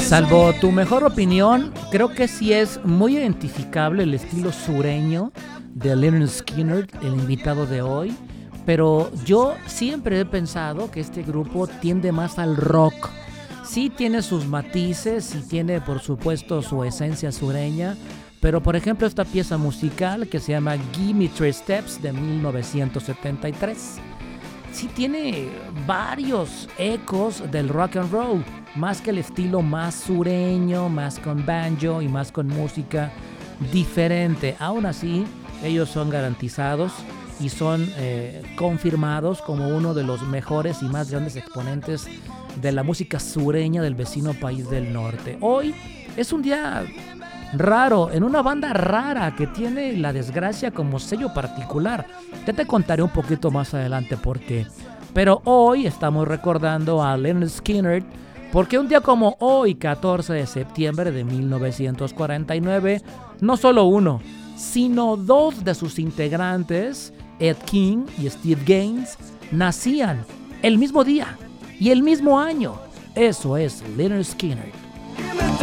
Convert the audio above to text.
Salvo tu mejor opinión, creo que sí es muy identificable el estilo sureño de Lynyrd Skynyrd, el invitado de hoy. Pero yo siempre he pensado que este grupo tiende más al rock. Sí tiene sus matices, sí tiene por supuesto su esencia sureña, pero por ejemplo esta pieza musical que se llama Gimme Three Steps de 1973, sí tiene varios ecos del rock and roll, más que el estilo más sureño, más con banjo y más con música diferente. Aún así, ellos son garantizados y son confirmados como uno de los mejores y más grandes exponentes de la música sureña del vecino país del norte. Hoy es un día raro, en una banda rara que tiene la desgracia como sello particular. Ya te contaré un poquito más adelante por qué. Pero hoy estamos recordando a Lynyrd Skynyrd porque un día como hoy, 14 de septiembre de 1949, no solo uno, sino dos de sus integrantes, Ed King y Steve Gaines, nacían el mismo día y el mismo año. Eso es Lynyrd Skynyrd.